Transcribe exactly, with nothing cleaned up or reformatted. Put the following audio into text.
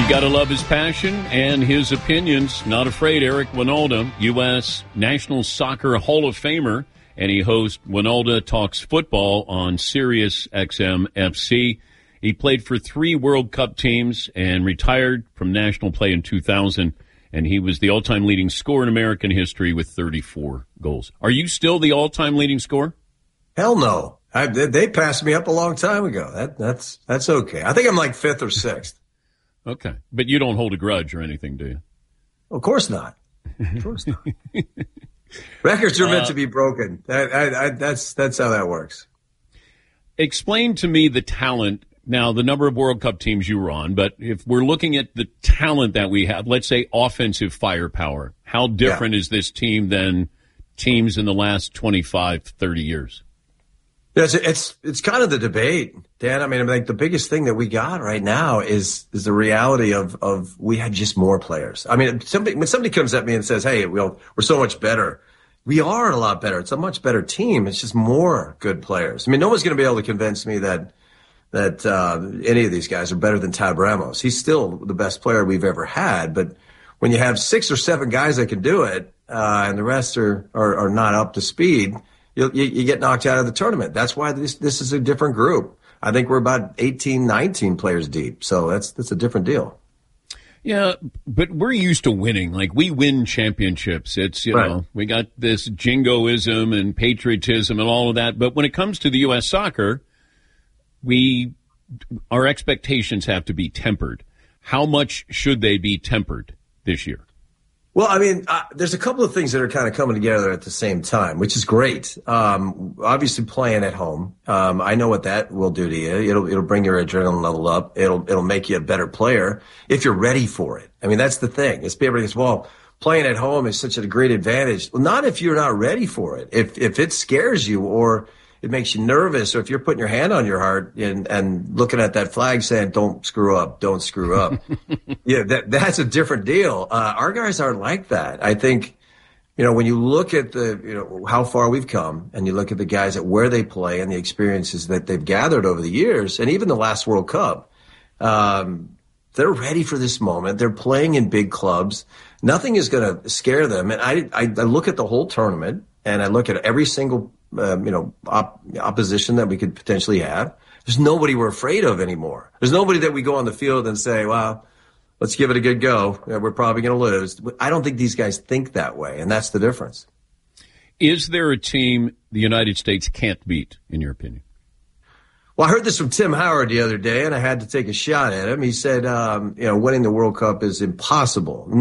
You got to love his passion and his opinions. Not afraid, Eric Wynalda, U S National Soccer Hall of Famer, and he hosts Wynalda Talks Football on Sirius X M F C. He played for three World Cup teams and retired from national play in two thousand, and he was the all-time leading scorer in American history with thirty-four goals. Are you still the all-time leading scorer? Hell no. I, they passed me up a long time ago. That, that's that's okay. I think I'm like fifth or sixth. Okay. But you don't hold a grudge or anything, do you? Of course not. Of course not. Records are meant uh, to be broken. I, I, I, that's that's how that works. Explain to me the talent. Now, the number of World Cup teams you were on, but if we're looking at the talent that we have, let's say offensive firepower, how different yeah. is this team than teams in the last twenty-five, thirty years? Yeah, it's, it's it's kind of the debate, Dan. I mean, I think the biggest thing that we got right now is is the reality of of we had just more players. I mean, somebody, when somebody comes at me and says, "Hey, we'll, we're so much better," we are a lot better. It's a much better team. It's just more good players. I mean, no one's going to be able to convince me that that uh, any of these guys are better than Tab Ramos. He's still the best player we've ever had. But when you have six or seven guys that can do it, uh, and the rest are, are are not up to speed, You, you, you get knocked out of the tournament. That's why this this is a different group. I think we're about eighteen, nineteen players deep. So that's that's a different deal. Yeah, but we're used to winning. Like, we win championships. It's, you right. know, we got this jingoism and patriotism and all of that. But when it comes to the U S soccer, we our expectations have to be tempered. How much should they be tempered this year? Well, I mean, uh, there's a couple of things that are kind of coming together at the same time, which is great. Um, obviously playing at home. Um, I know what that will do to you. It'll, it'll bring your adrenaline level up. It'll, it'll make you a better player if you're ready for it. I mean, that's the thing. It's people think, well, playing at home is such a great advantage. Well, not if you're not ready for it. If, if it scares you or it makes you nervous, or if you're putting your hand on your heart and, and looking at that flag saying, don't screw up, don't screw up. yeah, that, that's a different deal. Uh, our guys aren't like that. I think, you know, when you look at the, you know, how far we've come and you look at the guys at where they play and the experiences that they've gathered over the years, and even the last World Cup, um, they're ready for this moment. They're playing in big clubs. Nothing is going to scare them. And I, I, I look at the whole tournament and I look at every single Um, you know, op- opposition that we could potentially have. There's nobody we're afraid of anymore. There's nobody that we go on the field and say, well, let's give it a good go. We're probably going to lose. I don't think these guys think that way, and that's the difference. Is there a team the United States can't beat, in your opinion? Well, I heard this from Tim Howard the other day, and I had to take a shot at him. He said, um, you know, winning the World Cup is impossible.